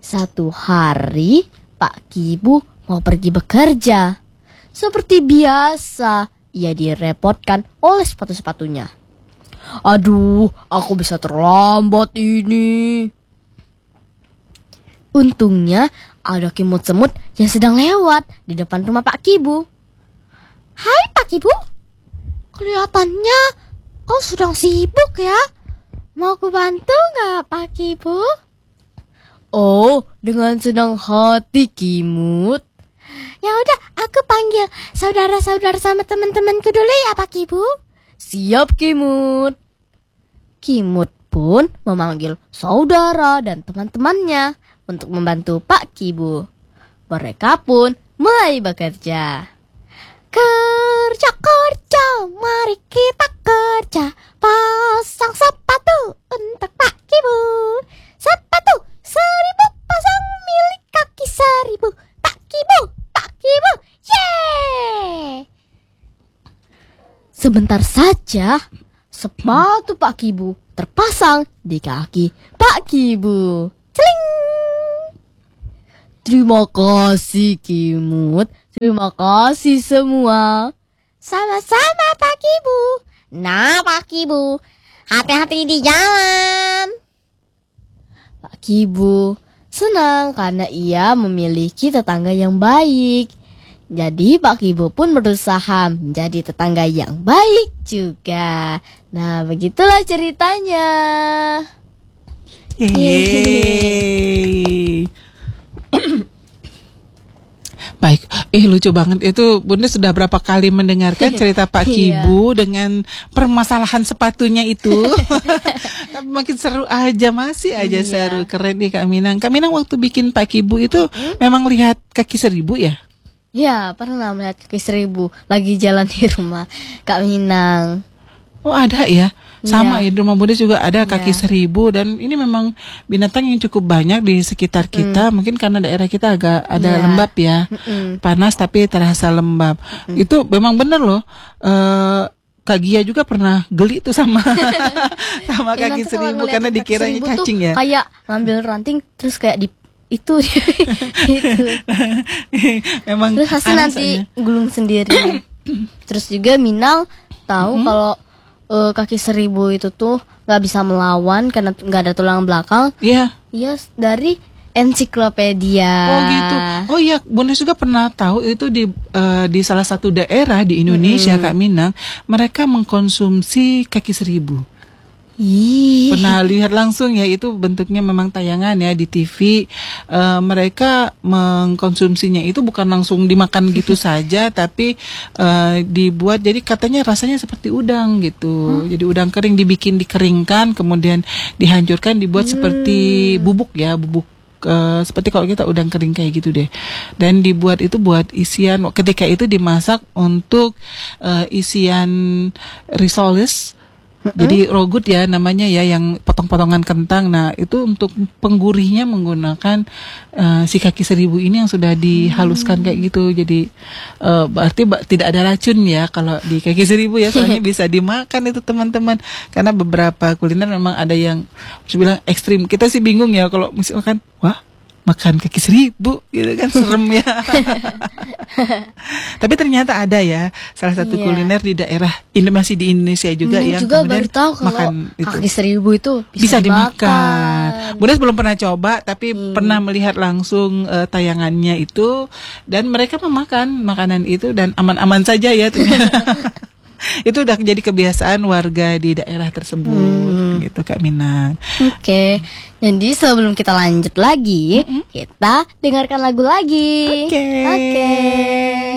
Satu hari Pak Kibu mau pergi bekerja. Seperti biasa, ia direpotkan oleh sepatu-sepatunya. Aduh, aku bisa terlambat ini. Untungnya ada Kimut semut yang sedang lewat di depan rumah Pak Kibu. Hai Pak Kibu, kelihatannya kau sedang sibuk ya. Mau aku bantu nggak Pak Kibu? Oh, dengan senang hati Kimut. Ya udah, aku panggil saudara-saudara sama teman-temanku dulu ya Pak Kibu. Siap Kimut. Kimut pun memanggil saudara dan teman-temannya untuk membantu Pak Kibu. Mereka pun mulai bekerja. Kerja, kerja, mari kita kerja. Pasang sepatu untuk Pak Kibu. Sepatu 1000 pasang milik kaki 1000. Pak Kibu, Pak Kibu, yeay! Sebentar saja, sepatu Pak Kibu terpasang di kaki Pak Kibu. Celing! Terima kasih Kimut, terima kasih semua. Sama-sama Pak Kibu. Nah Pak Kibu, hati-hati di jalan. Pak Kibu senang karena ia memiliki tetangga yang baik. Jadi Pak Kibu pun berusaha menjadi tetangga yang baik juga. Nah, begitulah ceritanya. Yeay. Baik, lucu banget itu. Bunda sudah berapa kali mendengarkan cerita Pak Kibu dengan permasalahan sepatunya itu. Tapi makin seru aja, masih aja seru. Keren nih Kak Minang. Kak Minang waktu bikin Pak Kibu itu memang lihat kaki 1000 ya? Ya, pernah melihat kaki 1000 lagi jalan di rumah Kak Minang. Oh ada ya, sama ya di rumah Bunda juga ada kaki 1000 dan ini memang binatang yang cukup banyak di sekitar kita. Mungkin karena daerah kita agak ada lembab ya, panas tapi terasa lembab. Itu memang benar loh. Kak Gia juga pernah geli tuh sama sama kaki 1000 karena dikiranya cacing ya. Kayak ngambil ranting terus kayak di itu gitu. Memang terus hasil nanti gulung sendiri. Terus juga Minang tahu kalau kaki 1000 itu tuh nggak bisa melawan karena nggak ada tulang belakang. Iya. Iya, dari ensiklopedia. Oh gitu. Oh iya, Bunda juga pernah tahu itu di salah satu daerah di Indonesia, Kak Minang, mereka mengkonsumsi kaki 1000. Pernah lihat langsung ya, itu bentuknya memang tayangan ya di TV. Mereka mengkonsumsinya itu bukan langsung dimakan gitu saja, tapi dibuat jadi katanya rasanya seperti udang gitu. Jadi udang kering dikeringkan, kemudian dihancurkan, dibuat seperti bubuk ya, bubuk. Seperti kalau kita udang kering kayak gitu deh. Dan dibuat itu buat isian, ketika itu dimasak untuk isian risoles. Jadi rogut ya namanya ya, yang potong-potongan kentang. Nah itu untuk penggurihnya menggunakan si kaki 1000 ini yang sudah dihaluskan kayak gitu. Jadi berarti tidak ada racun ya kalau di kaki 1000 ya, soalnya bisa dimakan itu teman-teman. Karena beberapa kuliner memang ada yang bilang ekstrim. Kita sih bingung ya kalau misalkan wah makan kaki 1000 gitu kan, serem ya. Tapi ternyata ada ya salah satu kuliner di daerah masih di Indonesia juga yang juga kemudian baru tahu makan kalau kaki 1000 itu bisa dimakan. Bunda belum pernah coba, tapi pernah melihat langsung tayangannya itu, dan mereka memakan makanan itu dan aman-aman saja ya ternyata. Itu udah jadi kebiasaan warga di daerah tersebut gitu Kak Minang. Oke. Jadi sebelum kita lanjut lagi, kita dengarkan lagu lagi. Oke.